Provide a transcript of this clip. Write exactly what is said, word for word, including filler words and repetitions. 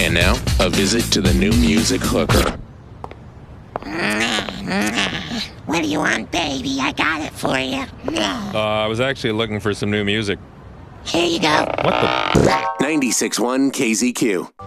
And now, a visit to the new music hooker. What do you want, baby? I got it for you. Uh, I was actually looking for some new music. Here you go. What the? ninety-six point one K Z Q.